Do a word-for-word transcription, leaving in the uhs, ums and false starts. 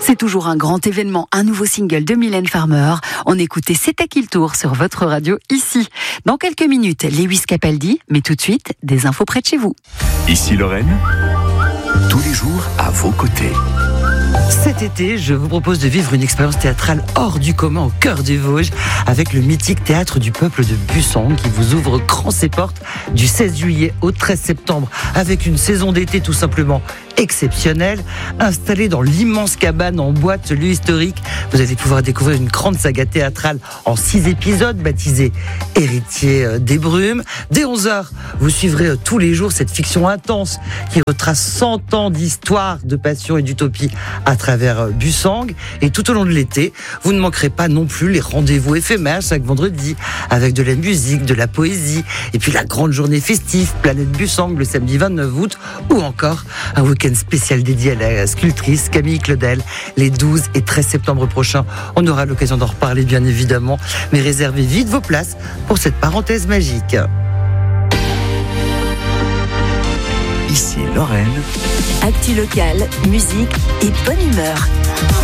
C'est toujours un grand événement, un nouveau single de Mylène Farmer. On écoutait C'est à qui le tour sur votre radio ici. Dans quelques minutes, Lewis Capaldi, mais tout de suite, des infos près de chez vous. Ici Lorraine, tous les jours à vos côtés. Cet été, je vous propose de vivre une expérience théâtrale hors du commun au cœur des Vosges avec le mythique Théâtre du Peuple de Bussang qui vous ouvre grand ses portes du seize juillet au treize septembre avec une saison d'été tout simplement exceptionnelle. Installée dans l'immense cabane en bois de ce lieu historique, vous allez pouvoir découvrir une grande saga théâtrale en six épisodes baptisée Héritier des Brumes. Dès onze heures, vous suivrez tous les jours cette fiction intense qui retrace cent ans d'histoire, de passion et d'utopie à travers Bussang. Et tout au long de l'été, vous ne manquerez pas non plus les rendez-vous éphémères chaque vendredi avec de la musique, de la poésie et puis la grande journée festive Planète Bussang le samedi vingt-neuf août ou encore un week-end spécial dédié à la sculptrice Camille Claudel les douze et treize septembre prochains. On aura l'occasion d'en reparler bien évidemment, mais réservez vite vos places pour cette parenthèse magique. Ici Lorraine. Actu locale, musique et bonne humeur.